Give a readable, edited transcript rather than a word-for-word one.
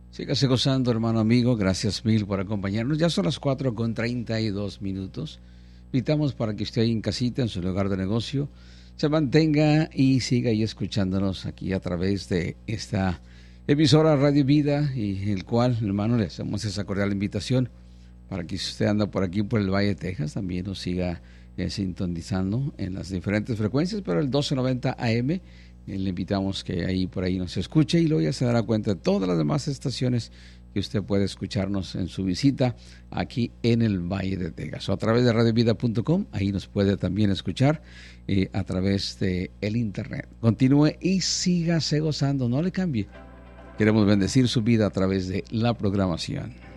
Sígase gozando, hermano amigo. Gracias mil por acompañarnos. Ya son las 4:32. Invitamos para que usted ahí en casita, en su lugar de negocio, se mantenga y siga ahí escuchándonos aquí a través de esta emisora Radio Vida, y el cual, hermano, le hacemos esa cordial invitación para que si usted anda por aquí, por el Valle de Texas, también nos siga sintonizando en las diferentes frecuencias, pero el 1290 AM. Le invitamos que ahí por ahí nos escuche y luego ya se dará cuenta de todas las demás estaciones que usted puede escucharnos en su visita aquí en el Valle de Texas. O a través de radiovida.com, ahí nos puede también escuchar a través de el internet. Continúe y sígase gozando, no le cambie. Queremos bendecir su vida a través de la programación.